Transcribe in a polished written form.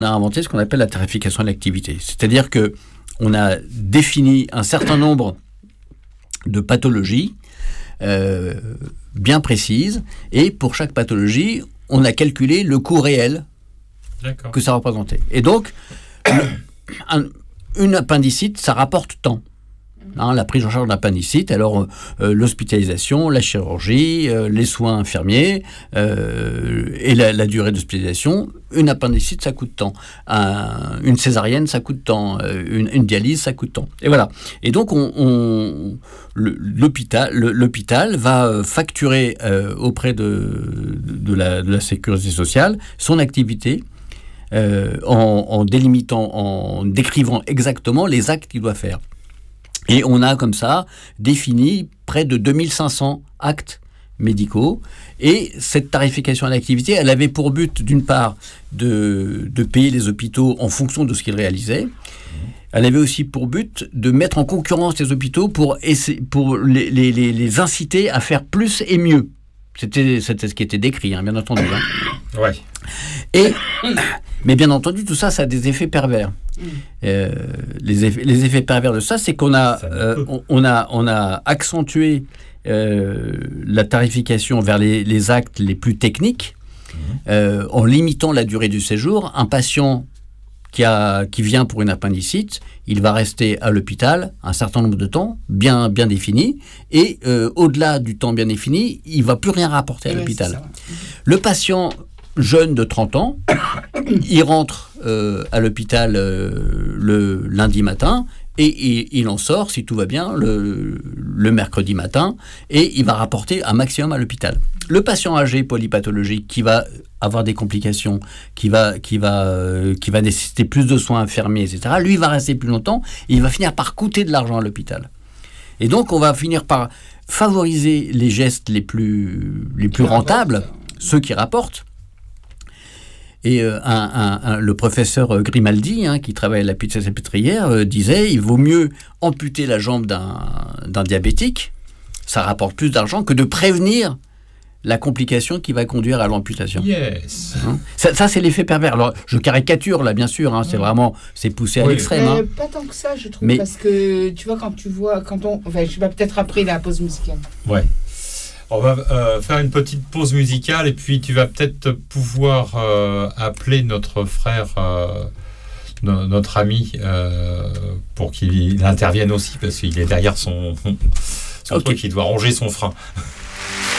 On a inventé ce qu'on appelle la tarification de l'activité. C'est-à-dire qu'on a défini un certain nombre de pathologies bien précises, et pour chaque pathologie, on a calculé le coût réel que ça représentait. Et donc, une appendicite, ça rapporte tant. La prise en charge d'un appendicite, alors l'hospitalisation, la chirurgie, les soins infirmiers et la durée d'hospitalisation. Une appendicite, ça coûte tant. Une césarienne, ça coûte tant. Une dialyse, ça coûte tant. Et voilà. Et donc, l'hôpital va facturer auprès de la sécurité sociale son activité en délimitant, en décrivant exactement les actes qu'il doit faire. Et on a comme ça défini près de 2500 actes médicaux. Et cette tarification à l'activité, elle avait pour but, d'une part, de payer les hôpitaux en fonction de ce qu'ils réalisaient. Elle avait aussi pour but de mettre en concurrence les hôpitaux pour les inciter à faire plus et mieux. C'était ce qui était décrit, bien entendu. Ouais. Mais bien entendu, tout ça, ça a des effets pervers. Les effets pervers de ça, c'est qu'on a accentué la tarification vers les actes les plus techniques, en limitant la durée du séjour. Un patient qui vient pour une appendicite, il va rester à l'hôpital un certain nombre de temps, bien défini, et au-delà du temps bien défini, il ne va plus rien rapporter à l'hôpital. Le patient jeune de 30 ans, il rentre à l'hôpital le lundi matin, et il en sort, si tout va bien, le mercredi matin, et il va rapporter un maximum à l'hôpital. Le patient âgé polypathologique qui va avoir des complications, qui va nécessiter plus de soins infirmiers, etc., lui, il va rester plus longtemps, et il va finir par coûter de l'argent à l'hôpital. Et donc, on va finir par favoriser les gestes les plus rentables, ceux qui rapportent. Et le professeur Grimaldi, qui travaille à la Pitié-Salpêtrière, disait il vaut mieux amputer la jambe d'un diabétique, ça rapporte plus d'argent, que de prévenir la complication qui va conduire à l'amputation. Yes. Ça, c'est l'effet pervers. Alors, je caricature là, bien sûr, c'est poussé à l'extrême. Pas tant que ça, je trouve, parce que tu vois, je vais peut-être après la pause musicale. Ouais. On va faire une petite pause musicale et puis tu vas peut-être pouvoir appeler notre frère, notre ami, pour qu'il intervienne aussi, parce qu'il est derrière son truc, il doit ranger son frein.